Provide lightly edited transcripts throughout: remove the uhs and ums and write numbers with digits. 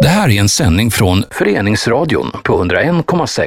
Det här är en sändning från Föreningsradion på 101,6.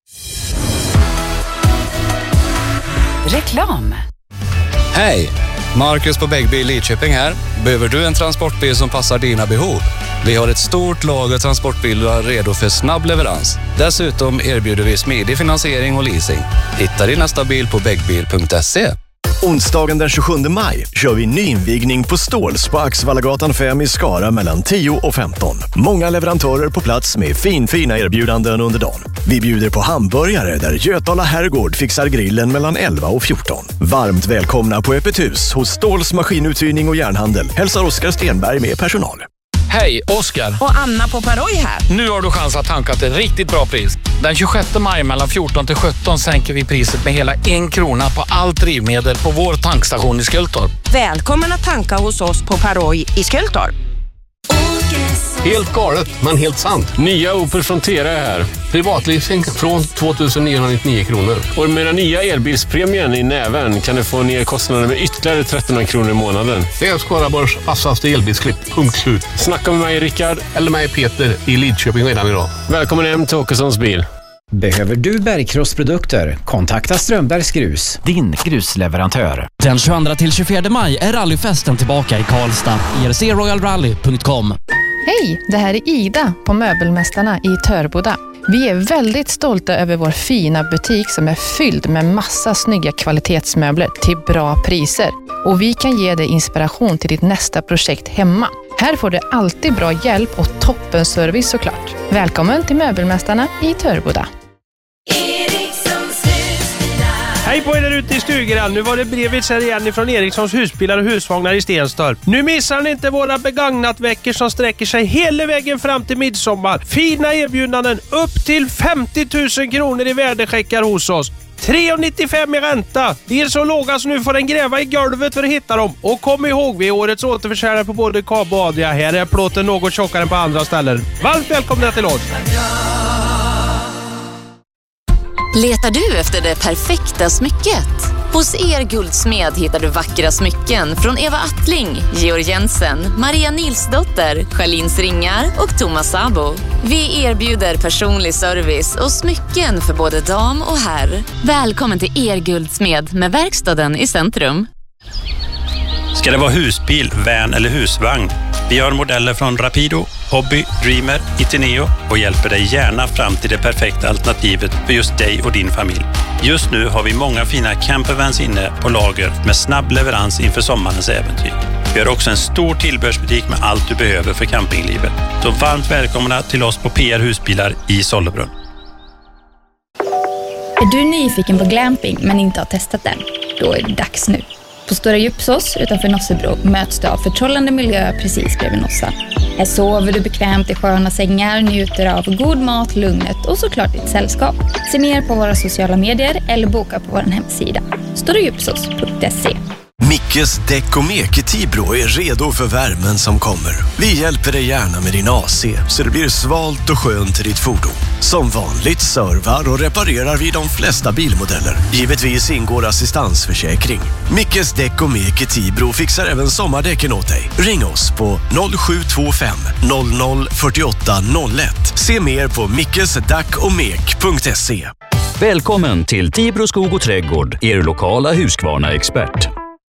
Reklam. Hej! Marcus på Bäggbil Lidköping här. Behöver du en transportbil som passar dina behov? Vi har ett stort lager transportbilar redo för snabb leverans. Dessutom erbjuder vi smidig finansiering och leasing. Hitta din nästa bil på bäggbil.se. Onsdagen den 27 maj kör vi nyinvigning på Ståls på Axvallagatan 5 i Skara mellan 10 och 15. Många leverantörer på plats med fina erbjudanden under dagen. Vi bjuder på hamburgare där Götala Herrgård fixar grillen mellan 11 och 14. Varmt välkomna på öppet hus hos Ståls maskinuthyrning och järnhandel. Hälsar Oskar Stenberg med personal. Hej, Oskar. Och Anna på Paroj här. Nu har du chans att tanka till ett riktigt bra pris. Den 26 maj mellan 14 till 17 sänker vi priset med hela 1 krona på allt drivmedel på vår tankstation i Skultorp. Välkommen att tanka hos oss på Paroj i Skultorp. Helt galet, men helt sant. Nya Opel Frontera är här. Privatleasing från 2 999 kronor. Och med den nya elbilspremien i näven kan du få ner kostnaden med ytterligare 1300 kronor i månaden. Det är Skaraborgs vassaste elbilsklipp. Punkt slut. Snacka med mig Rickard eller mig Peter i Lidköping redan idag. Välkommen hem till Åkessons bil. Behöver du bergkrossprodukter? Kontakta Strömbergs Grus, din grusleverantör. Den 22 till 24 maj är rallyfesten tillbaka i Karlstad. ERCRoyalRally.com. Hej, det här är Ida på Möbelmästarna i Törboda. Vi är väldigt stolta över vår fina butik som är fylld med massa snygga kvalitetsmöbler till bra priser. Och vi kan ge dig inspiration till ditt nästa projekt hemma. Här får du alltid bra hjälp och toppenservice såklart. Välkommen till Möbelmästarna i Törboda. Hej på er där ute i stugan. Nu var det Brevits här igen ifrån Erikssons husbilar och husvagnar i Stenstorp. Nu missar ni inte våra begagnatveckor som sträcker sig hela vägen fram till midsommar. Fina erbjudanden upp till 50 000 kronor i värdecheckar hos oss. 3,95 i ränta. Det är så låga så nu får den gräva i golvet för att hitta dem. Och kom ihåg, vi är årets återförsäljare på både Kab och Adria. Här är plåten något tjockare än på andra ställen. Varmt välkomna till oss. Letar du efter det perfekta smycket? Hos Guldsmed hittar du vackra smycken från Eva Attling, Georg Jensen, Maria Nilsdotter, Charlins Ringar och Thomas Sabo. Vi erbjuder personlig service och smycken för både dam och herr. Välkommen till Guldsmed med verkstaden i centrum. Ska det vara husbil, van eller husvagn? Vi har modeller från Rapido, Hobby, Dreamer, Itineo och hjälper dig gärna fram till det perfekta alternativet för just dig och din familj. Just nu har vi många fina campervans inne på lager med snabb leverans inför sommarens äventyr. Vi har också en stor tillbehörsbutik med allt du behöver för campinglivet. Så varmt välkomna till oss på PR Husbilar i Sollebrunn. Är du nyfiken på glamping men inte har testat den? Då är det dags nu. På Stora Djupsås utanför Nossebro möts du av förtrollande miljö precis bredvid Nossa. Här sover du bekvämt i sköna sängar, njuter av god mat, lugnet och såklart ditt sällskap. Se mer på våra sociala medier eller boka på vår hemsida. storadjupsås.se. Mickes däck och meke Tibro är redo för värmen som kommer. Vi hjälper dig gärna med din AC så det blir svalt och skönt till ditt fordon. Som vanligt servar och reparerar vi de flesta bilmodeller. Givetvis ingår assistansförsäkring. Mickes däck och meke Tibro fixar även sommardäcken åt dig. Ring oss på 0725 00 48 01. Se mer på mickesdackomek.se. Välkommen till Tibro skog och trädgård, er lokala Husqvarna-expert.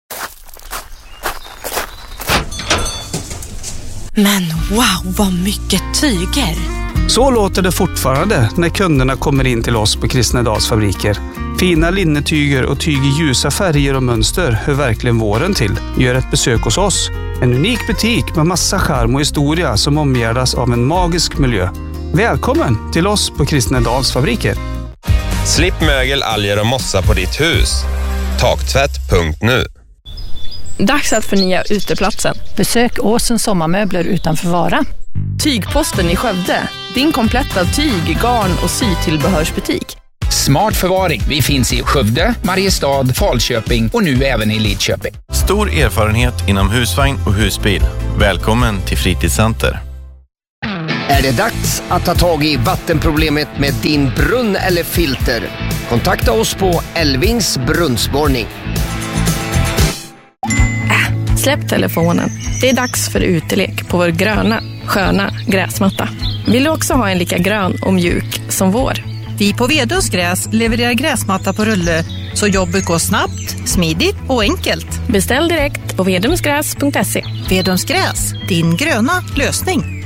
Men wow, vad mycket tyger! Så låter det fortfarande när kunderna kommer in till oss på Kristnedals fabriker. Fina linnetyger och tyg i ljusa färger och mönster hör verkligen våren till. Gör ett besök hos oss. En unik butik med massa charm och historia som omgärdas av en magisk miljö. Välkommen till oss på Kristnedals fabriker. Slipp mögel, alger och mossa på ditt hus. Taktvätt.nu. Dags att förnya uteplatsen. Besök Åsens sommarmöbler utanför Vara. Tygposten i Skövde. Din kompletta tyg, garn och sytillbehörsbutik. Smart förvaring. Vi finns i Skövde, Mariestad, Falköping och nu även i Lidköping. Stor erfarenhet inom husvagn och husbil. Välkommen till Fritidscenter. Är det dags att ta tag i vattenproblemet med din brunn eller filter? Kontakta oss på Elvings brunnsborrning. Släpp telefonen. Det är dags för utelek på vår gröna, sköna gräsmatta. Vill du också ha en lika grön och mjuk som vår? Vi på Vedums gräs levererar gräsmatta på rulle så jobbet går snabbt, smidigt och enkelt. Beställ direkt på vedomsgräs.se. Vedums gräs, din gröna lösning.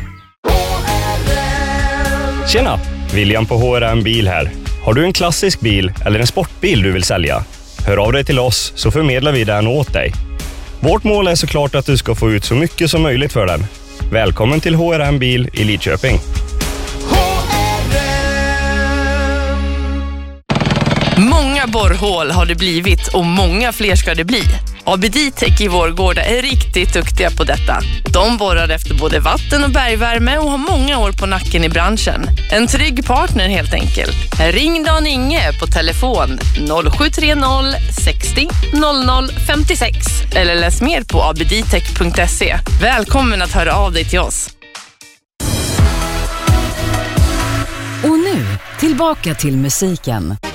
Tjena, William på HRM Bil här. Har du en klassisk bil eller en sportbil du vill sälja? Hör av dig till oss så förmedlar vi den åt dig. Vårt mål är såklart att du ska få ut så mycket som möjligt för den. Välkommen till HRM Bil i Lidköping. Många borrhål har det blivit och många fler ska det bli. ABD-Tech i Vårgårda är riktigt duktiga på detta. De borrar efter både vatten- och bergvärme och har många år på nacken i branschen. En trygg partner helt enkelt. Ring Dan Inge på telefon 0730 60 00 56 eller läs mer på abdtech.se. Välkommen att höra av dig till oss. Och nu, tillbaka till musiken.